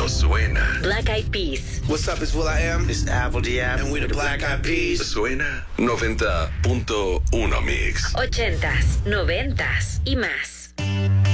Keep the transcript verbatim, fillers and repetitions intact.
no suena. Black Eyed Peas. What's up, it's Will I Am. It's Apple D M. And we're the Black Eyed Peas. Suena noventa punto uno Mix. Ochentas, noventas y más.